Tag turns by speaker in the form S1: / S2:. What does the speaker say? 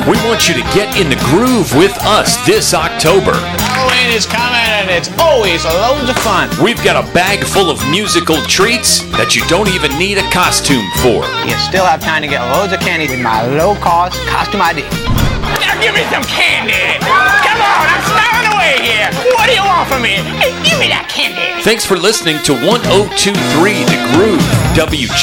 S1: We want you to get in the groove with us this October.
S2: Halloween is coming and it's always loads of fun.
S1: We've got a bag full of musical treats that you don't even need a costume for.
S2: You still have time to get loads of candy with my low-cost costume ID.
S3: Now give me some candy! Come on, I'm starving away here! What do you want from me? Hey, give me that candy!
S1: Thanks for listening to 1023 The Groove,